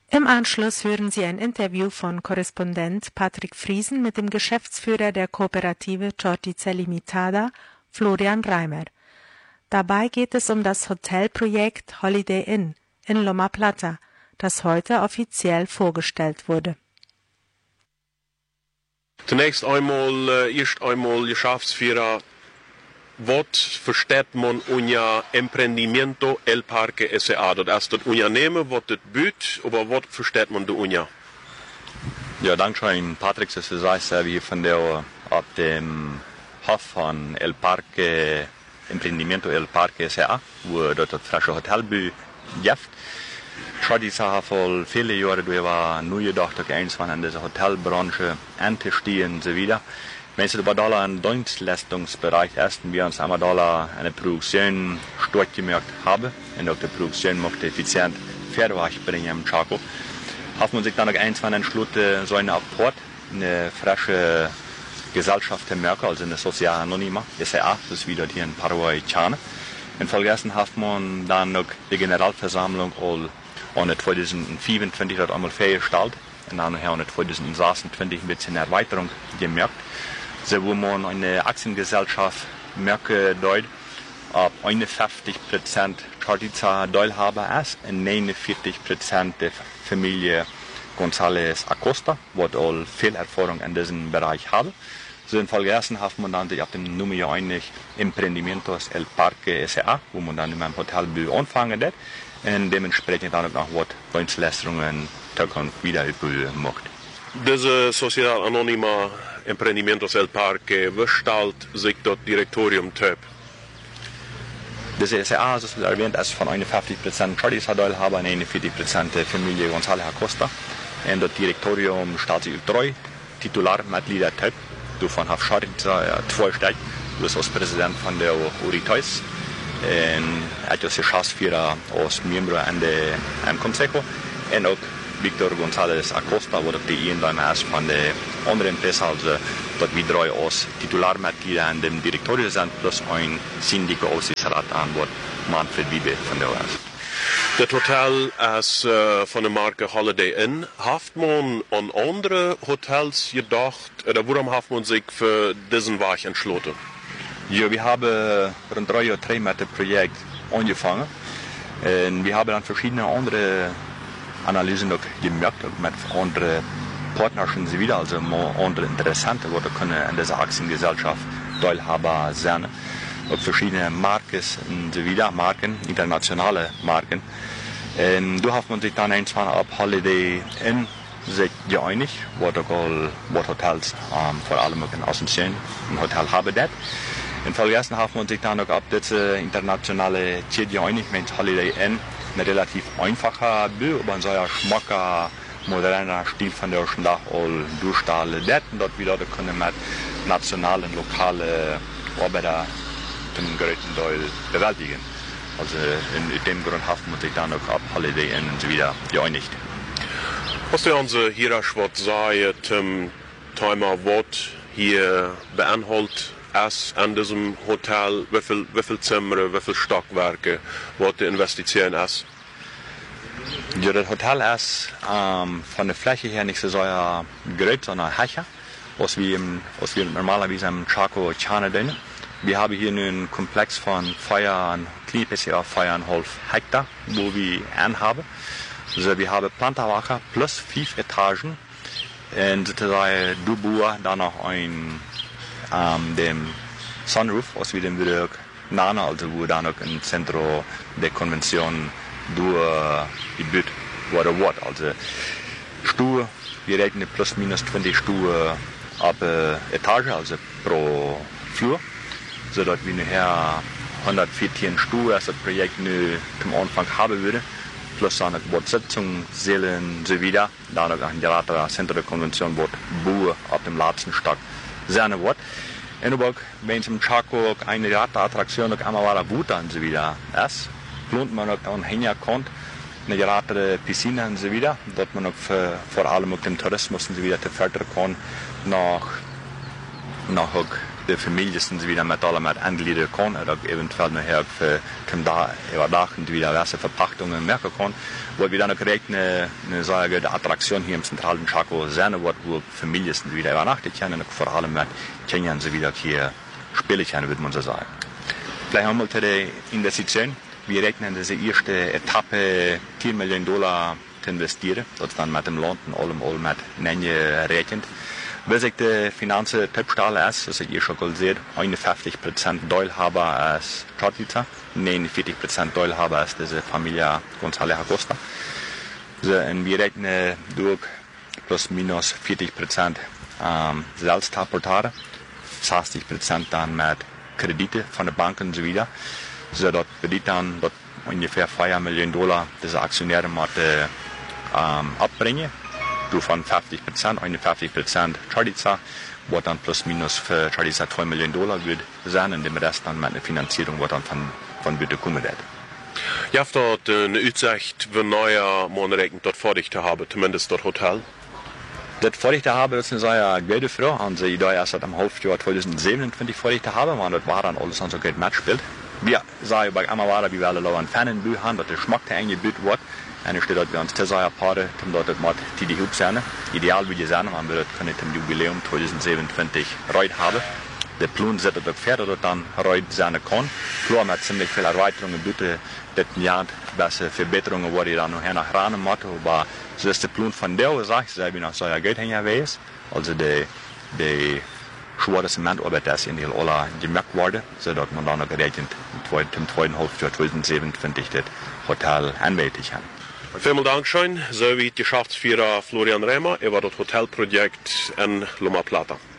Im Anschluss hören Sie ein Interview von Korrespondent Patrick Friesen mit dem Geschäftsführer der Kooperative Chortice Limitada, Florian Reimer. Dabei geht es um das Hotelprojekt Holiday Inn in Loma Plata, das heute offiziell vorgestellt wurde. Zunächst einmal, Geschäftsführer, was versteht man unter Emprendimiento El Parque S.A.? Das ist das Unternehmen, was das bietet, aber was versteht man da unter? Ja, dankeschön, Patrick, dass du sagst, wir von der, ab dem Hof von El Parque, Emprendimiento El Parque S.A., wo dort das frische Hotel gibt. Chortice hat vor vielen Jahren neu gedacht, dass eins von in dieser Hotelbranche anzustehen und so weiter. Wenn es über Dollar im Dienstleistungsbereich ist, wir uns einmal Dollar eine Produktion stark gemerkt haben und auch die Produktion möchte effizient Pferdewacht bringen im Chaco, hat man sich dann noch eins von entschlossen, so eine Apport, eine frische Gesellschaft der Merkel, also eine Soziale Anonyma, SRA, das ist wieder hier in Paraguay, China. Infolgedessen hat man dann noch die Generalversammlung all 2024 dort einmal festgestellt und dann haben wir 2026 ein bisschen Erweiterung gemerkt. So wo man eine Aktiengesellschaft merke dort ab 51% Chortice Teilhaber ist und 49% der Familie González Acosta, die all viel Erfahrung in diesem Bereich haben. So infolgedessen hat man dann sich auf dem Nummer einig Emprendimientos El Parque S.A., wo man dann in meinem Hotel anfangen wird und dementsprechend dann auch noch Dienstleistungen wieder macht. Diese Sociedad Anonyma Emprendimientos El Parque, wie stellt sich das Direktorium TÖP? Diese S.A., das erwähnt, ist von 51% Chortice Teilhaber und 41% der Familie González Acosta. Und das Direktorium stellt sich drei Titularmitglieder TÖP. Davon hat Chortice 2 Stück. Du bist als Präsident von der Uritois. Und er ist Geschäftsführer als Member in der Consejo. Und auch Victor González Acosta, wo die Einleimer ist von der anderen Presse, also dort wir drei als Titularmitglieder in dem Direktorium sind, plus ein Syndikaufsichtsrat an Bord, Manfred Wiebe von der OS. Das Hotel ist von der Marke Holiday Inn. Hat man an andere Hotels gedacht, oder warum hat man sich für diesen Weg entschlossen? Ja, wir haben rund 3 Jahre mit dem Projekt angefangen. Und wir haben dann verschiedene andere Analysen noch gemerkt, mit anderen Partnern wieder, also andere Interessenten, die können an dieser Aktiengesellschaft Teilhaber sein. Auch verschiedene Marken und so wieder, internationale Marken. Und da hat man sich dann einfach ab Holiday Inn sich geeinigt, was Hotels vor allem aus dem Sinn ein Hotel haben. Infolgedessen hat man sich dann auch ab dieser internationale Ziel geeinigt, mit Holiday Inn eine relativ einfache Bild, aber ein solcher schmacker, moderner Stil von der Schlach all durchstahlen. Dort wieder können mit nationalen, lokalen Arbeiter den größten Teil bewältigen. Also in dem Grund hat man sich dann auch ab Holiday Inn und so wieder geeinigt. Was der unsere Hierarchie sagt, Thema Wort hier beanholt ist an diesem Hotel, wie viel Zimmer, wie viel Stockwerke, was die Investition ist? Ja, das Hotel ist von der Fläche her nicht so groß, sondern höher, als wir normalerweise im Chaco Chana drin. Wir haben hier einen Komplex von 4,5 Hektar, wo wir anhaben. Also wir haben Plantwache plus 5 Etagen und sozusagen Dubur dann noch dem Sunroof, aus wie dem wir nahen, also wo dann noch im Zentrum der Konvention durch wurde. Also Stuhl, wir rechnen plus minus 20 Stuhl ab Etage, also pro Flur. Sodass wir nachher 114 Stuhl als das Projekt nur zum Anfang haben würde. Plus dann noch Sitzungen, Sälen und so weiter. Dann noch ein Gerater Zentrum der Konvention wird Buhr auf dem letzten Stock sein wird. Und auch wenn es im Chaco eine Gerater-Attraktion noch einmal war, gut und so weiter ist, lohnt man auch an Hintergrund eine Gerater Piscine und so weiter. Dort man auch vor allem auch den Tourismus und so weiter fördern kann, nach de familie sind wieder mit alle mit angliedern kann, oder eventuell nachher für da überdachen wieder diverse Verpachtungen merken kann, wo wir dann auch direkt eine sehr gute Attraktion hier im zentralen Chaco sehen, wo Familien wieder übernachten können, und vor allem mit Kindern sie wieder hier spielen können, würde man so sagen. Vielleicht haben wir die Investition. Wir rechnen diese erste Etappe $10 Millionen zu investieren. Das dann mit dem Land und allem mit Nenje rechnet. Wie sich die Finanzen Tippstahle ist, das ich schon gesehen, 51% Teilhaber ist Chortica, 49% Teilhaber ist diese Familie González Acosta. Und wir rechnen durch plus minus 40% Selbstapportare, 60% dann mit Kredite von den Banken und so wieder. So dort bedient dann dort ungefähr $4 Millionen diese Aktionäre mit abbringen. Du von 50%, 51% Chortica, wo dann plus minus für Chortica $2 Millionen wird sein, und dem Rest dann mit einer Finanzierung, wo dann von Bitte kommen wird. Je hebt dort eine Aussicht, wie neue Monate dort vor dich zu haben, zumindest dort Hotel? Das Vorrichter habe, das ist eine sehr gute Frage. Und sie da erst am Halbjahr 2027 Vorrichter haben, und das war dann alles so gut mitspielt. Wir sagen bei Amawara, wie wir alle einen Fanenbü haben, dass der Geschmack der eingebaut wird. Und ich stehe dort, wir uns sehr Paare, dort mit die Hub sein. Ideal, wie die sagen, man wird können im Jubiläum 2027 Reut haben. Der Plan setzt dort fertig, dort dann Reut sein kann. Klar, mit ziemlich viel Erweiterungen, bitte, das Jahr, bessere Verbesserungen, wo die dann noch nach Rahmen machen, aber so ist der Plan von der Sache, sei wie noch so ein Geld hängen weiß. Also die schwere Zementarbeit, das in die alle gemerkt wurde, so dass man dann noch gerechnet im zweiten Halbjahr 2027 das Hotel anwältig hat. Vielen Dank schön, so wie Geschäftsführer Florian Reimer über das Hotelprojekt in Loma Plata.